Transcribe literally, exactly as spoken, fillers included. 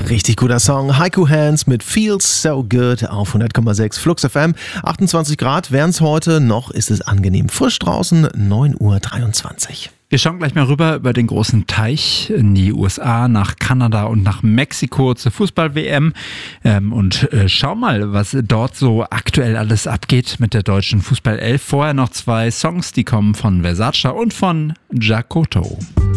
Richtig guter Song. Haiku Hands mit Feels So Good auf hundert Komma sechs Flux F M. achtundzwanzig Grad wären es heute. Noch ist es angenehm frisch draußen. neun Uhr dreiundzwanzig. Wir schauen gleich mal rüber über den großen Teich in die U S A, nach Kanada und nach Mexiko zur Fußball-W M ähm, und äh, schau mal, was dort so aktuell alles abgeht mit der deutschen Fußball elf. Vorher noch zwei Songs, die kommen von Versace und von Jacoto.